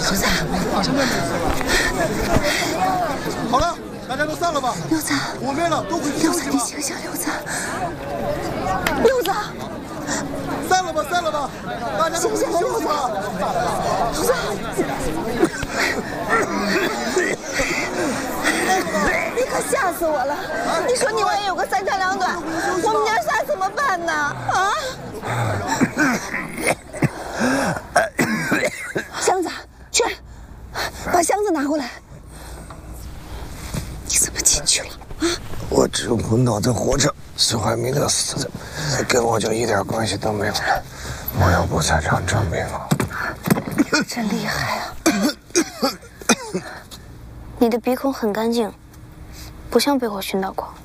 刘子， 好了，大家都散了吧。 刘子， 我累了，都回去刘子， 休息吧。 你醒醒，刘子，刘子， 散了吧，散了吧，大家都回去休息吧。 刘子，你可吓死我了！你说你万一有个三长两短，我们娘仨怎么办呢？啊！箱子，去，把箱子拿过来。你怎么进去了？啊！ 我只闻到在火车，孙怀民的死的，跟我就一点关系都没有了。我又不在场证明啊！ 真厉害啊！ 你的鼻孔很干净，不像被我熏到过。